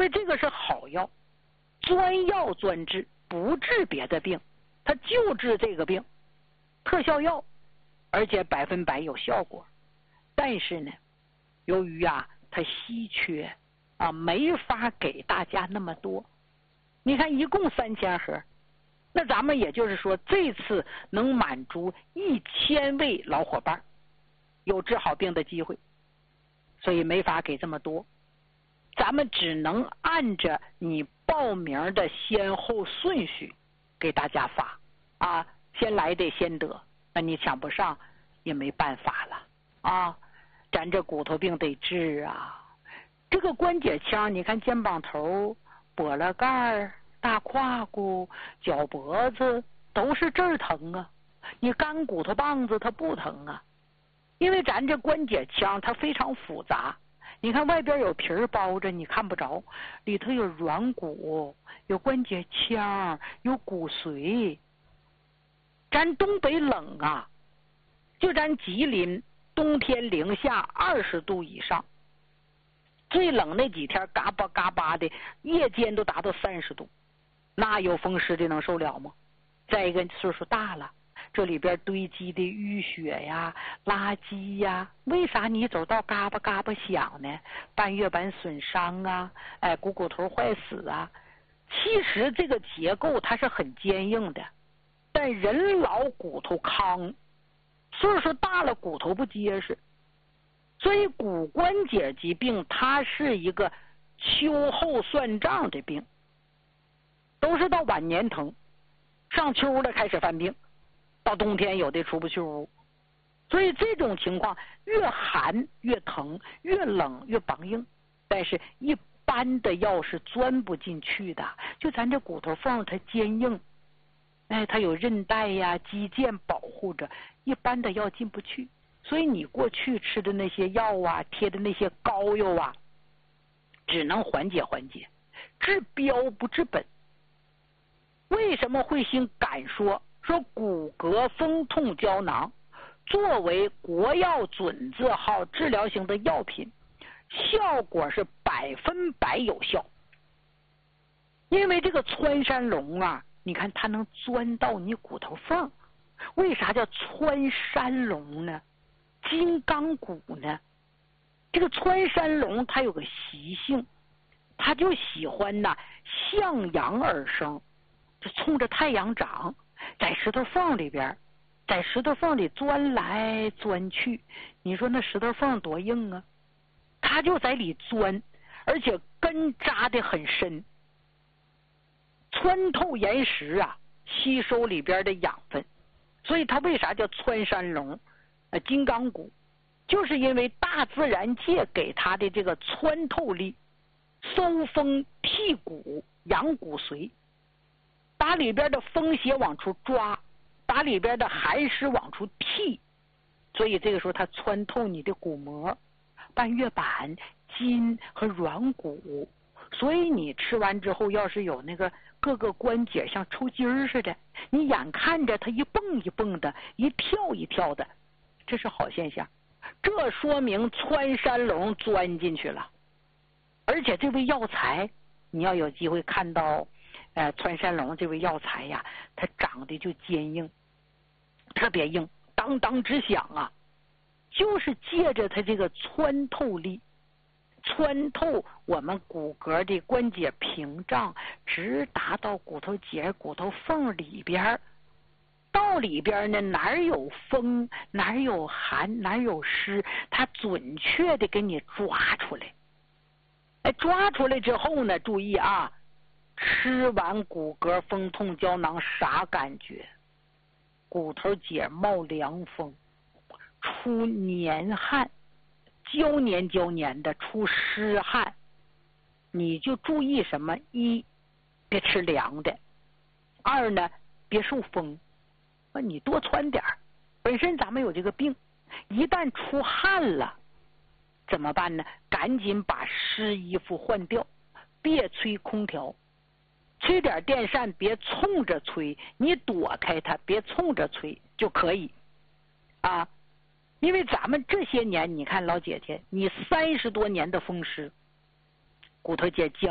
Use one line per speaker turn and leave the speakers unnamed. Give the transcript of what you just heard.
为这个是好药，专药专治，不治别的病，它就治这个病，特效药，而且100%有效果。但是呢，由于它稀缺没法给大家那么多。你看一共3000盒，那咱们也就是说这次能满足1000位老伙伴有治好病的机会，所以没法给这么多，咱们只能按着你报名的先后顺序给大家发先来的先得，那你抢不上也没办法了咱这骨头病得治这个关节腔，你看肩膀头、脖了盖、大胯骨、脚脖子都是这儿疼你干骨头棒子它不疼因为咱这关节腔它非常复杂，你看外边有皮儿包着你看不着，里头有软骨，有关节腔，有骨髓。咱东北冷就咱吉林冬天零下20度以上，最冷那几天嘎巴嘎巴的，夜间都达到30度，那有风湿的能受了吗？再一个岁数大了，这里边堆积的淤血垃圾为啥你走道嘎巴嘎巴响呢？半月板损伤股头坏死其实这个结构它是很坚硬的，但人老骨头糠，岁数大了骨头不结实，所以骨关节疾病它是一个秋后算账的病，都是到晚年疼，上秋了开始犯病，到冬天有的出不去屋，所以这种情况越寒越疼，越冷越绑硬，但是一般的药是钻不进去的，就咱这骨头缝它坚硬，它有韧带肌腱保护着，一般的药进不去。所以你过去吃的那些药贴的那些膏药只能缓解缓解，治标不治本。为什么慧星敢说骨骼风痛胶囊作为国药准字号治疗型的药品，效果是100%有效？因为这个穿山龙你看它能钻到你骨头缝。为啥叫穿山龙呢？金刚骨呢？这个穿山龙它有个习性，它就喜欢向阳而生，就冲着太阳长，在石头缝里边，在石头缝里钻来钻去，你说那石头缝多硬它就在里钻，而且根扎得很深，穿透岩石吸收里边的养分，所以它为啥叫穿山龙金刚骨？就是因为大自然界给它的这个穿透力，收风剔骨养骨髓，把里边的风邪往出抓，把里边的寒湿往出剔，所以这个时候它穿透你的骨膜、半月板、筋和软骨，所以你吃完之后要是有那个各个关节像抽筋儿似的，你眼看着它一蹦一蹦的，一跳一跳的，这是好现象。这说明穿山龙钻进去了。而且这位药材，你要有机会看到穿山龙这位药材它长得就坚硬，特别硬，当当直响就是借着它这个穿透力，穿透我们骨骼的关节屏障，直达到骨头节、骨头缝里边，到里边呢，哪儿有风，哪儿有寒，哪儿有湿，它准确的给你抓出来。抓出来之后呢，注意吃完骨骼风痛胶囊啥感觉？骨头节冒凉风，出黏汗，胶黏胶黏的，出湿汗。你就注意什么？一，别吃凉的；二呢，别受风。你多穿点儿，本身咱们有这个病，一旦出汗了怎么办呢？赶紧把湿衣服换掉，别吹空调，吹点电扇，别冲着吹，你躲开它，别冲着吹就可以因为咱们这些年，你看老姐姐，你30多年的风湿，骨头节僵